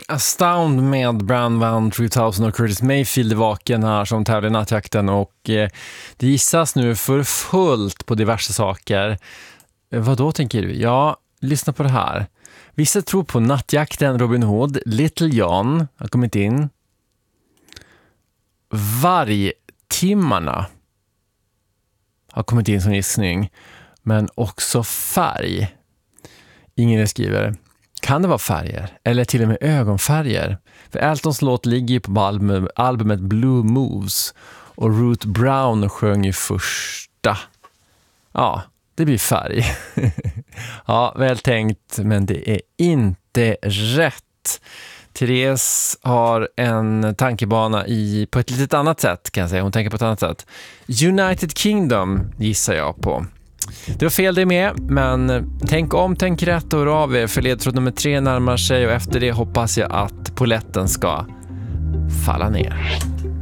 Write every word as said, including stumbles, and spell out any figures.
Astound med Brand Van tretusen och Curtis Mayfield är vaken här som tävlar i nattjakten, och eh, det gissas nu för fullt på diverse saker. Eh, vad då tänker du? Ja, lyssna på det här. Vissa tror på nattjakten, Robin Hood, Little John har kommit in. Vargtimmarna har kommit in som gissning, men också färg. Ingen skriver. Kan det vara färger? Eller till och med ögonfärger? För Eltons låt ligger ju på album, albumet Blue Moves. Och Ruth Brown sjöng ju första. Ja, det blir färg. Ja, väl tänkt, men det är inte rätt. Therese har en tankebana i, på ett litet annat sätt, kan jag säga. Hon tänker på ett annat sätt. United Kingdom gissar jag på. Det var fel det med, men tänk om, tänk rätt och hör av er, för ledtråd nummer tre närmar sig, och efter det hoppas jag att poletten ska falla ner.